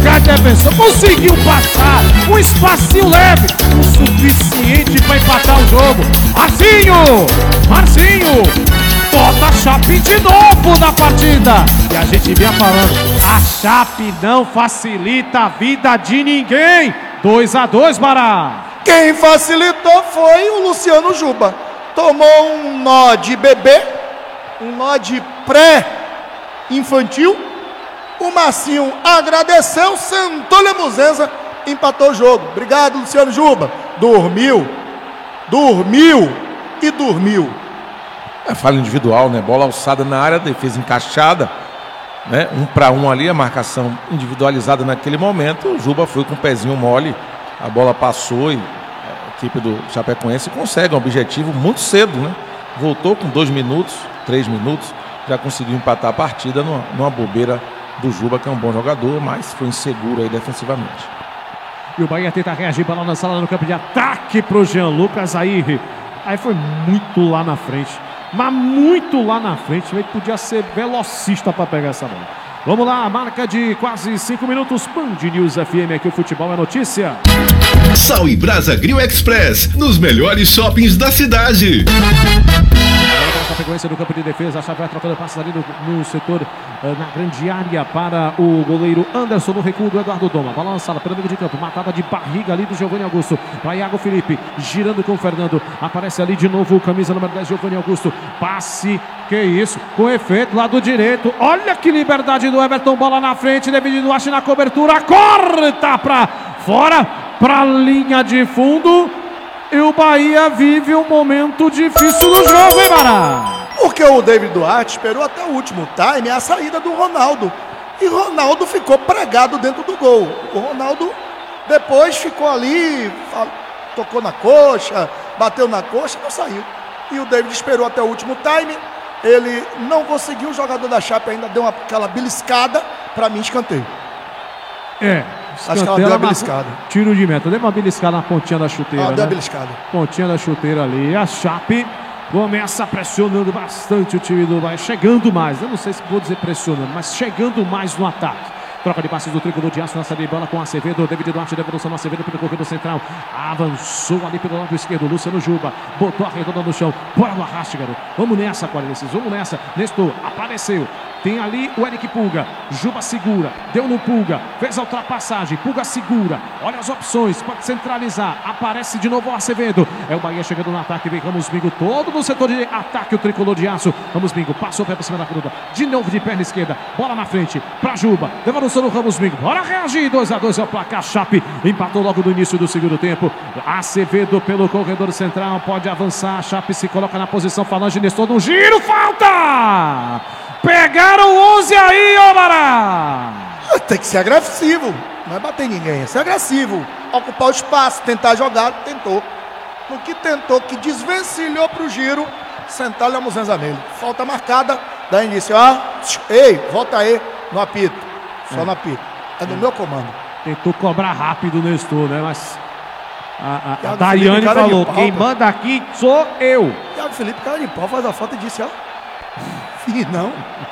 grande defensor, conseguiu passar, um espacinho leve, o suficiente para empatar o jogo. Marcinho, bota a Chape de novo na partida. E a gente vinha falando, a Chape não facilita a vida de ninguém. 2-2, Bará. Quem facilitou foi o Luciano Juba. Tomou um nó de bebê, um nó de pré-infantil. O Marcinho agradeceu, sentou-lhe a muzenza, empatou o jogo. Obrigado, Luciano Juba. Dormiu. Falha individual, né? Bola alçada na área, defesa encaixada, né? 1 para 1 ali, a marcação individualizada naquele momento. O Juba foi com o pezinho mole, a bola passou e a equipe do Chapecoense consegue um objetivo muito cedo, né? Voltou com 2 minutos, 3 minutos, já conseguiu empatar a partida numa bobeira do Juba, que é um bom jogador, mas foi inseguro aí defensivamente. E o Bahia tenta reagir, bola lançada no campo de ataque pro Jean Lucas. Aí foi muito lá na frente. Mas muito lá na frente. Ele podia ser velocista para pegar essa bola. Vamos lá, marca de quase 5 minutos. Band News FM, aqui o futebol é notícia. Sal e Brasa Grill Express, nos melhores shoppings da cidade. A frequência do campo de defesa, a Chape vai trocando passos ali no setor, na grande área para o goleiro Anderson, no recuo do Eduardo Doma. Bola lançada pelo meio de campo, matada de barriga ali do Giovanni Augusto. Vai Iago Felipe, girando com o Fernando. Aparece ali de novo o camisa número 10, Giovanni Augusto. Passe, que isso, com efeito, lado direito. Olha que liberdade do Everton, bola na frente, David Duarte na cobertura, corta pra fora, pra linha de fundo. E o Bahia vive um momento difícil no jogo, hein, Bará? Porque o David Duarte esperou até o último time a saída do Ronaldo. E Ronaldo ficou pregado dentro do gol. O Ronaldo depois ficou ali, tocou na coxa, bateu na coxa, não saiu. E o David esperou até o último time. Ele não conseguiu, o jogador da Chape ainda deu aquela beliscada. Para mim, escanteio. Acho que ela deu uma beliscada. Tiro de meta. Deu uma beliscada na pontinha da chuteira. Deu uma beliscada. Pontinha da chuteira ali. A Chape começa pressionando bastante o time do Bahia. Chegando mais. Eu não sei se vou dizer pressionando, mas chegando mais no ataque. Troca de passes do tricolor de aço na saída de bola com Acevedo. David Duarte, devolução no Acevedo pelo corredor central. Avançou ali pelo lado esquerdo. Luciano Juba botou a redonda no chão. Bora no arraste, garoto. Vamos nessa, Qualices. Vamos nessa. Nestor apareceu. Tem ali o Eric Pulga. Juba segura. Deu no Pulga. Fez a ultrapassagem. Pulga segura. Olha as opções. Pode centralizar. Aparece de novo o Acevedo. É o Bahia chegando no ataque. Vem Ramos Bingo. Todo no setor de ataque. O tricolor de aço. Ramos Bingo passou pé por cima da gruda. De novo de perna esquerda. Bola na frente. Pra Juba. Devolução no Ramos Bingo. Bora reagir. 2-2 é o placar. Chape empatou logo no início do segundo tempo. Acevedo pelo corredor central. Pode avançar. Chape se coloca na posição. Falange Nestor no giro. Falta! Pegaram 11 aí, ô Bará! Tem que ser agressivo. Não é bater ninguém, é ser agressivo. Ocupar o espaço, tentar jogar, tentou. No que tentou, que desvencilhou pro giro, sentar-lhe a muzenza nele. Falta marcada, dá início. Ei, volta aí no apito. Só no apito. É do meu comando. Tentou cobrar rápido o Nestor, né? Mas a Daiane falou, quem manda aqui sou eu. Iago Felipe, cara de pau, faz a falta e disse, e não.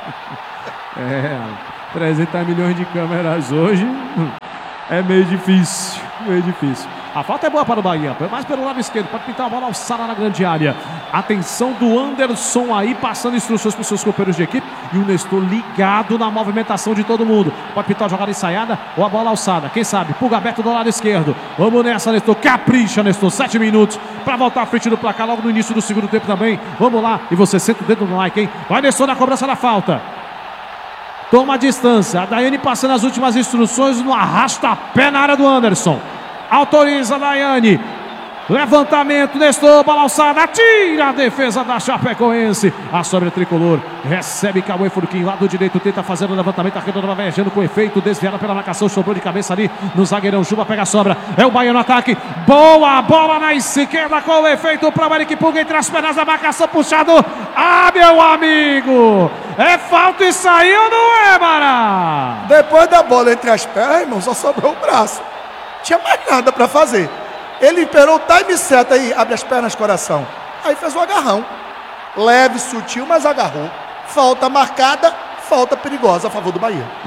300 milhões de câmeras hoje é meio difícil, A falta é boa para o Bahia, mais pelo lado esquerdo, pode pintar a bola alçada na grande área. Atenção do Anderson aí, passando instruções para os seus companheiros de equipe. E o Nestor ligado na movimentação de todo mundo. Pode pintar a jogada ensaiada ou a bola alçada, quem sabe, Pulga aberto do lado esquerdo. Vamos nessa, Nestor, capricha, Nestor, 7 minutos para voltar à frente do placar logo no início do segundo tempo também. Vamos lá, e você senta o dedo no like, hein? Vai Nestor na cobrança da falta. Toma a distância, a Daiane passando as últimas instruções no arrasta-pé na área do Anderson. Autoriza a Daiane. Levantamento, Nestor, bola alçada, tira a defesa da Chapecoense. A sobra tricolor, recebe Cauê Furquim, lado direito, tenta fazer o levantamento, a redonda vai viajando com efeito, desviada pela marcação, sobrou de cabeça ali no zagueirão, Juba pega a sobra, é o Bahia no ataque, boa bola na esquerda com efeito para o Eric Pulga entre as pernas da marcação, puxado, meu amigo, é falta e saiu, não é, Bará? Depois da bola entre as pernas, irmão, só sobrou o braço, tinha mais nada para fazer. Ele esperou o time certo aí, abre as pernas, coração. Aí fez o agarrão. Leve, sutil, mas agarrou. Falta marcada, falta perigosa a favor do Bahia.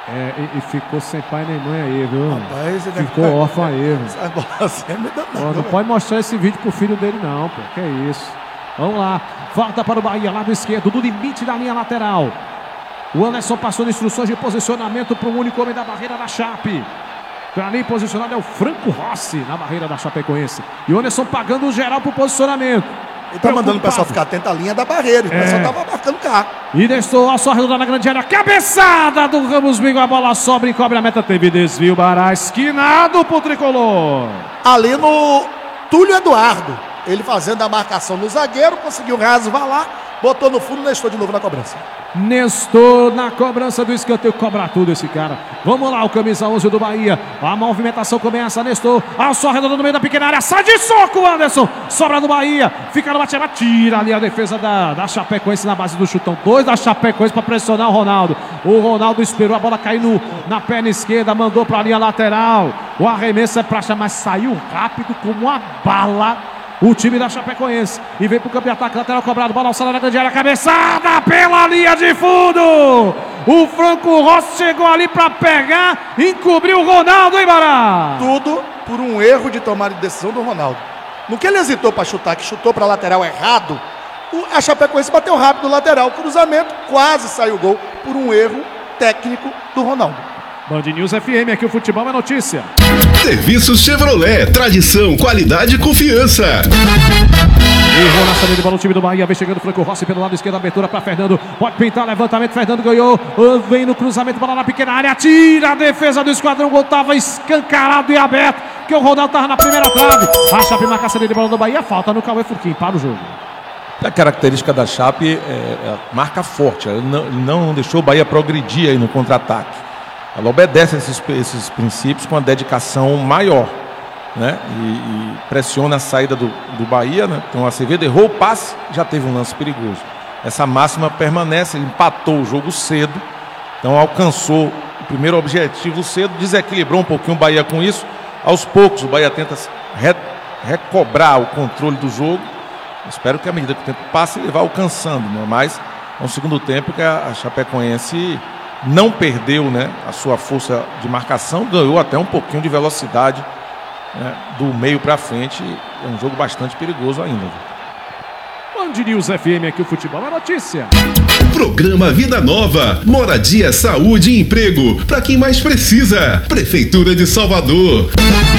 E ficou sem pai nem mãe aí, viu? Rapaz, Ficou órfão aí, viu? Essa bola assim é meio danada, Não pode mostrar esse vídeo pro filho dele, não, pô. Que é isso? Vamos lá. Falta para o Bahia, lado esquerdo, do limite da linha lateral. O Anderson passou instruções de posicionamento para o único homem da barreira da Chape. Ali posicionado é o Franco Rossi na barreira da Chapecoense. E o Anderson pagando o geral pro posicionamento. Ele tá mandando o pessoal ficar atento à linha da barreira. O pessoal tava marcando cá. E deixou a só redonda na grande área. Cabeçada do Ramos Bingo. A bola sobra e cobre a meta. Teve desvio. Bará esquinado pro tricolor. Ali no Túlio Eduardo. Ele fazendo a marcação no zagueiro. Conseguiu resvalar. Botou no fundo e Nestor de novo na cobrança. Nestor na cobrança do escanteio. Cobra tudo esse cara. Vamos lá, o camisa 11 do Bahia. A movimentação começa. Nestor. A só redonda no meio da pequena área. Sai de soco, Anderson. Sobra do Bahia. Fica no bate-bate. Tira ali a defesa da Chapecoense na base do chutão. 2 da Chapecoense para pressionar o Ronaldo. O Ronaldo esperou a bola cair na perna esquerda. Mandou para a linha lateral. O arremesso é praxa, mas saiu rápido como uma bala. O time da Chapecoense. E vem pro campo de ataque, lateral cobrado. Bola alçada na grande área. Cabeçada pela linha de fundo. O Franco Rossi chegou ali para pegar. Encobriu o Ronaldo, hein, Bará? Tudo por um erro de tomada de decisão do Ronaldo. No que ele hesitou para chutar, que chutou para lateral errado, a Chapecoense bateu rápido no lateral. Cruzamento, quase saiu o gol por um erro técnico do Ronaldo. Band News FM, aqui o futebol é notícia. Serviço Chevrolet, tradição, qualidade e confiança. Errou na saída de bola o time do Bahia. Vem chegando o Franco Rossi pelo lado esquerdo. Abertura para Fernando. Pode pintar, levantamento. Fernando ganhou. Vem no cruzamento, bola na pequena área. Tira a defesa do esquadrão. O gol estava escancarado e aberto. Que o Ronaldo estava na primeira trave. A Chape marca a saída de bola do Bahia. Falta no Cauê Furquim. Para o jogo. A característica da Chape é marca forte. Ela não deixou o Bahia progredir aí no contra-ataque. Ela obedece esses princípios com uma dedicação maior, né? E pressiona a saída do Bahia, né? Então o Acevedo errou o passe, já teve um lance perigoso. Essa máxima permanece, ele empatou o jogo cedo, então alcançou o primeiro objetivo cedo, desequilibrou um pouquinho o Bahia com isso. Aos poucos o Bahia tenta recobrar o controle do jogo. Espero que à medida que o tempo passe ele vá alcançando, né? Mas é um segundo tempo que a Chapecoense não perdeu, né, a sua força de marcação, ganhou até um pouquinho de velocidade, né, do meio para frente. É um jogo bastante perigoso ainda. Band News FM, aqui o futebol é notícia. Programa Vida Nova, moradia, saúde e emprego para quem mais precisa. Prefeitura de Salvador.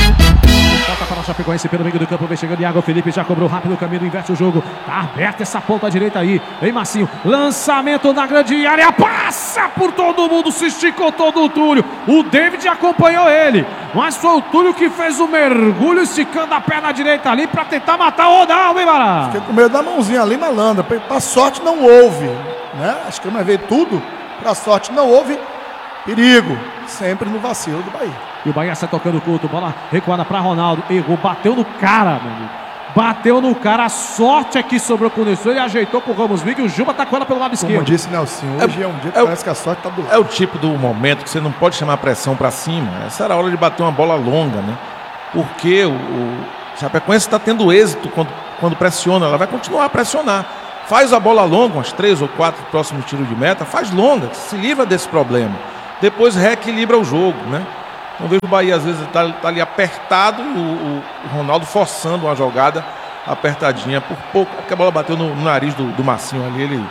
Volta para a Chapecoense pelo meio do campo, vem chegando Iago Felipe, já cobrou rápido o caminho, inverte o jogo. Tá aberta essa ponta direita aí, hein, Marcinho? Lançamento na grande área, passa por todo mundo, se esticou todo o Túlio. O David acompanhou ele, mas foi o Túlio que fez o mergulho, esticando a perna direita ali para tentar matar o Ronaldo, hein, Bará? Fiquei com medo da mãozinha ali, malandra. Pra sorte não houve, né? Acho que eu veio tudo. Pra sorte não houve. Perigo, sempre no vacilo do Bahia. E o Bahia sai tocando curto, bola recuada para Ronaldo, errou, bateu no cara, meu amigo. Bateu no cara, a sorte é que sobrou com o Nestor, ele ajeitou com o Ramos Bingo e o Juba tá com ela pelo lado esquerdo. Como disse Nelsinho, hoje é um dia que parece que a sorte tá do lado. É o tipo do momento que você não pode chamar a pressão para cima. Essa era a hora de bater uma bola longa, né? Porque o Chapecoense está tendo êxito quando pressiona, ela vai continuar a pressionar. Faz a bola longa, umas 3 ou 4 próximos tiros de meta, faz longa, se livra desse problema. Depois reequilibra o jogo, né? Então vejo o Bahia às vezes tá ali apertado, o Ronaldo forçando uma jogada apertadinha por pouco, porque a bola bateu no nariz do Marcinho ali,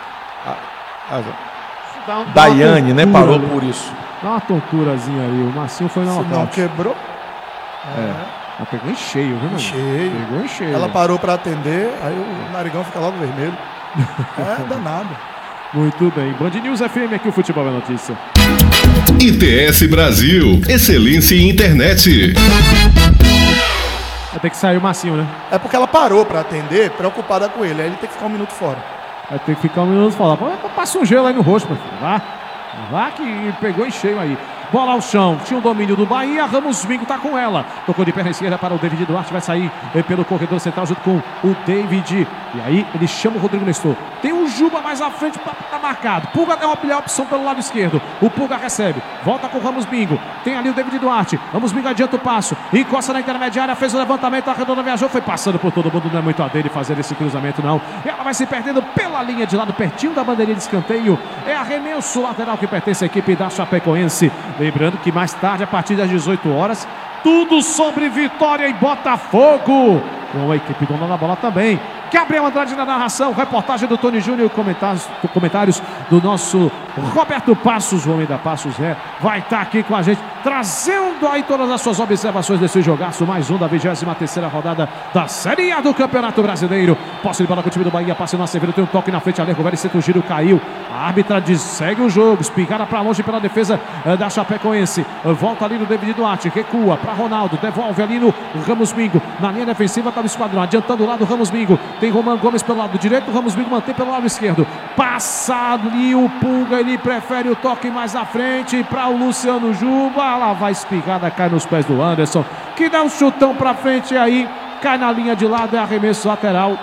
Daiane, né, parou por isso. Dá uma tonturazinha ali, o Marcinho foi na Se não quebrou. Ela pegou em cheio, viu, meu? Cheio. Pegou em cheio. Ela parou para atender, aí o narigão fica logo vermelho. É danado. Muito bem. Band News FM, aqui o futebol é notícia. ITS Brasil, excelência em internet. Vai ter que sair o Marcinho, né? É porque ela parou para atender, preocupada com ele. Aí ele tem que ficar um minuto fora. Vai ter que ficar um minuto fora. Passa um gelo aí no rosto, meu filho. Vá que pegou em cheio aí. Bola ao chão, tinha o domínio do Bahia, Ramos Bingo tá com ela. Tocou de perna esquerda para o David Duarte, vai sair pelo corredor central junto com o David. E aí ele chama o Rodrigo Nestor. Tem um o Juba mais à frente, tá marcado. Pulga deu a opção pelo lado esquerdo. O Pulga recebe, volta com o Ramos Bingo. Tem ali o David Duarte. Ramos Bingo adianta o passo, encosta na intermediária, fez o levantamento, a redonda viajou, foi passando por todo mundo. Não é muito a dele fazer esse cruzamento, não. Ela vai se perdendo pela linha de lado, pertinho da bandeirinha de escanteio. É arremesso lateral que pertence à equipe da Chapecoense. Lembrando que mais tarde, a partir das 18 horas, tudo sobre Vitória e Botafogo, com a equipe dona da bola também. Gabriel Andrade na narração, reportagem do Tony Júnior, comentários do nosso Roberto Passos, o homem da Passos vai estar aqui com a gente, trazendo aí todas as suas observações desse jogaço, mais um da 23ª rodada da Série A do Campeonato Brasileiro. Posse de bola com o time do Bahia, passe no Acevedo, tem um toque na frente, Alejo Velho, senta o giro, caiu. A árbitra segue o jogo, espigada para longe pela defesa da Chapecoense. Volta ali no David Duarte, recua para Ronaldo, devolve ali no Ramos Bingo. Na linha defensiva está o esquadrão, adiantando o lado Ramos Bingo. Tem Roman Gomes pelo lado direito, o Ramos Bingo mantém pelo lado esquerdo. Passado ali o Pulga, ele prefere o toque mais à frente para o Luciano Juba. Ela vai espigada, cai nos pés do Anderson, que dá um chutão para frente e aí cai na linha de lado, é arremesso lateral.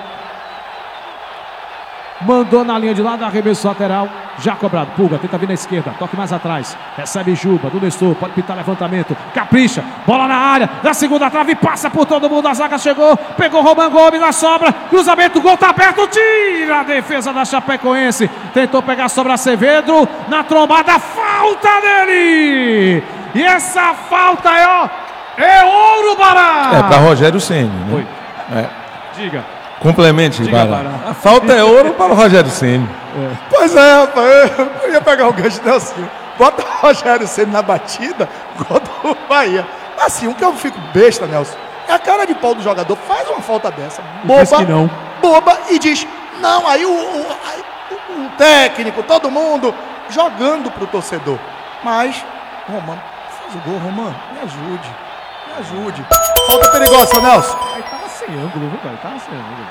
Mandou na linha de lado, arremesso lateral. Já cobrado, Pulga, tenta vir na esquerda, toque mais atrás, recebe Juba, do Nestor, pode pintar levantamento, capricha, bola na área, da segunda trave, passa por todo mundo, a zaga chegou, pegou Roman Gomes na sobra, cruzamento, gol tá aberto, tira a defesa da Chapecoense, tentou pegar sobre Acevedo, na trombada, falta dele, e essa falta é ouro, Bará! É para Rogério Ceni, né? Oi. Diga. Complemente, Bará. Bará. A falta é ouro para o Rogério Ceni. Pois é, rapaz, eu ia pegar o gancho assim. Bota o Rogério Ceni na batida, gol do Bahia. Assim, o que eu fico besta, Nelson, é a cara de pau do jogador. Faz uma falta dessa, boba, e diz, não, aí o técnico, todo mundo, jogando pro torcedor. Mas, Roman, faz o gol, Roman, me ajude. Falta perigosa, Nelson. Aí tava sem ângulo, viu, cara? Tava sem ângulo.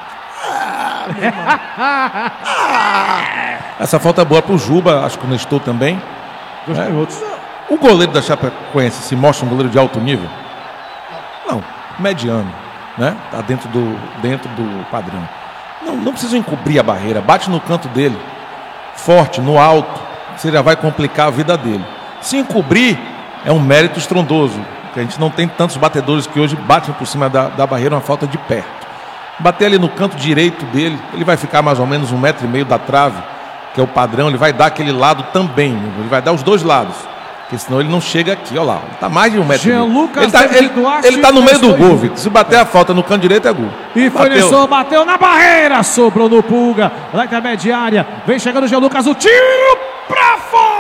Essa falta é boa pro Juba, acho que o Nestor também. Dois minutos. O goleiro da Chapecoense se mostra um goleiro de alto nível? Não, mediano, né? Tá dentro do padrão. Não precisa encobrir a barreira, bate no canto dele, forte, no alto, você já vai complicar a vida dele. Se encobrir, é um mérito estrondoso, porque a gente não tem tantos batedores que hoje batem por cima da barreira, uma falta de perto. Bater ali no canto direito dele, ele vai ficar mais ou menos 1,5 metro da trave, que é o padrão, ele vai dar aquele lado também, ele vai dar os dois lados, porque senão ele não chega aqui, olha lá, ele tá mais de 1,5 metro. Ele tá no meio do gol, Victor. Se bater a falta no canto direito é gol. E foi Nestor, bateu na barreira, sobrou no Pulga, na intermediária, vem chegando o Jean Lucas, o tiro pra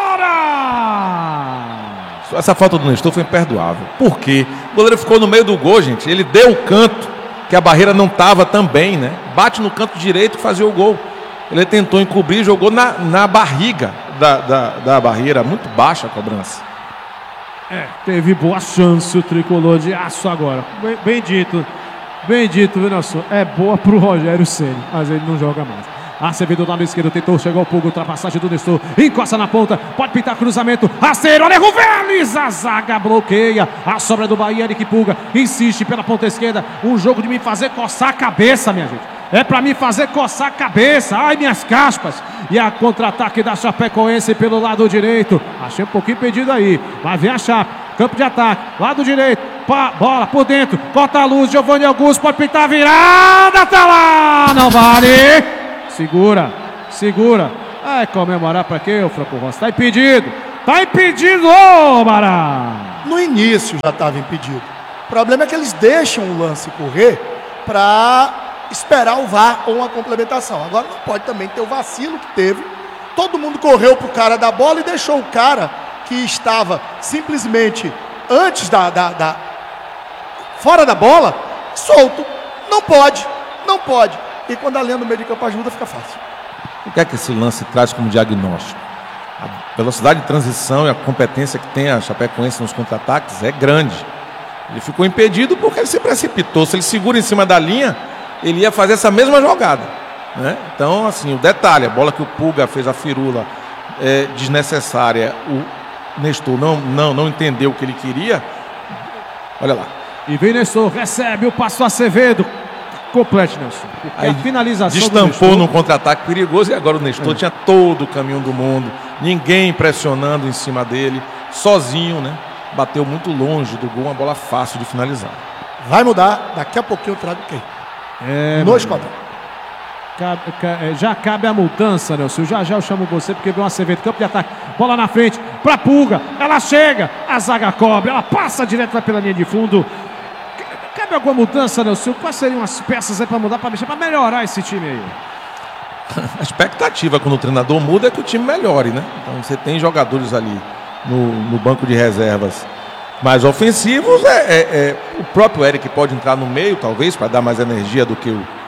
fora! Essa falta do Nestor foi imperdoável. Por quê? O goleiro ficou no meio do gol, gente, ele deu o canto, que a barreira não estava também, né? Bate no canto direito e fazia o gol. Ele tentou encobrir, jogou na barriga da barreira, muito baixa a cobrança. Teve boa chance o tricolor de aço agora. Bem dito, viu, Nelson? É boa pro Rogério Ceni, mas ele não joga mais. Acevedo do lado esquerdo, tentou, chegou ao Pulga, ultrapassagem do Nestor, encosta na ponta, pode pintar cruzamento, rasteiro, Alejo Vélez, a zaga bloqueia, a sobra do Bahia, Eric Pulga, insiste pela ponta esquerda, um jogo de me fazer coçar a cabeça, minha gente, é pra me fazer coçar a cabeça, ai minhas caspas, e a contra-ataque da Chapecoense pelo lado direito, achei um pouquinho impedido aí, mas vem a Chape, campo de ataque, lado direito, bola por dentro, corta a luz, Giovanni Augusto, pode pintar a virada, tá lá, não vale! Segura. Comemorar pra quê, ô Franco Rossi? Tá impedido, ô Bará! No início já estava impedido. O problema é que eles deixam o lance correr para esperar o VAR ou uma complementação. Agora não pode também ter o vacilo que teve. Todo mundo correu pro cara da bola e deixou o cara que estava simplesmente antes fora da bola, solto. Não pode. E quando a linha no meio de campo ajuda, fica fácil. O que é que esse lance traz como diagnóstico? A velocidade de transição e a competência que tem a Chapecoense nos contra-ataques é grande. Ele ficou impedido porque ele se precipitou. Se ele segura em cima da linha, ele ia fazer essa mesma jogada, né? Então, assim, o detalhe, a bola que o Pulga fez a firula desnecessária, o Nestor não entendeu o que ele queria. Olha lá. E vem Nestor, recebe o passo Acevedo. Complete, Nelson. Porque a finalização destampou num contra-ataque perigoso e agora o Nestor tinha todo o caminho do mundo. Ninguém pressionando em cima dele. Sozinho, né? Bateu muito longe do gol, uma bola fácil de finalizar. Vai mudar, daqui a pouquinho eu trago quem? No esquadrão. Já cabe a mudança, Nelson. Já eu chamo você porque veio uma servente, campo de ataque. Bola na frente, pra Pulga. Ela chega, a zaga cobre, ela passa direto, vai pela linha de fundo. Cabe alguma mudança, Nelson? Quais seriam as peças aí pra mudar, pra mexer, pra melhorar esse time aí? A expectativa quando o treinador muda é que o time melhore, né? Então você tem jogadores ali no banco de reservas mais ofensivos. O próprio Eric pode entrar no meio, talvez, para dar mais energia do que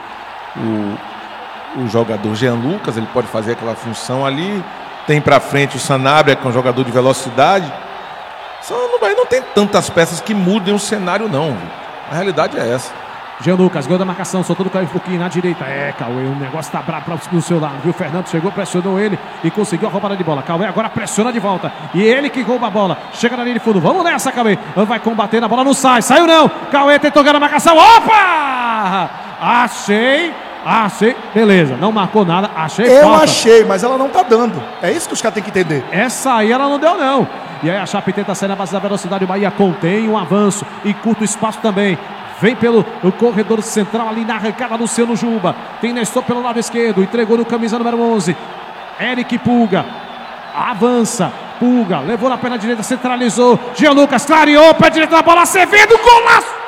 o jogador Jean Lucas. Ele pode fazer aquela função ali. Tem pra frente o Sanabria, que é um jogador de velocidade. Só não tem tantas peças que mudem o cenário, não. Viu? A realidade é essa. Jean Lucas, gol da marcação, soltou o Cauê um pouquinho na direita. Cauê, o negócio tá bravo pro seu lado, viu? O Fernando chegou, pressionou ele e conseguiu a roubada de bola. Cauê agora pressiona de volta. E ele que rouba a bola. Chega na linha de fundo. Vamos nessa, Cauê. Vai combater na bola, não sai. Saiu não. Cauê tentou ganhar a marcação. Opa! Achei. Beleza, não marcou nada. Achei, mas ela não tá dando. É isso que os caras têm que entender. Essa aí ela não deu, não. E aí a Chape tenta sair na base da velocidade. O Bahia contém um avanço e curta o espaço também. Vem pelo corredor central ali na arrancada, Luciano Juba. Tem Nestor pelo lado esquerdo. Entregou no camisa número 11. Eric Pulga. Avança. Pulga. Levou na perna direita, centralizou. Jean Lucas clareou. Pé direito na bola. Acevedo. Golaço!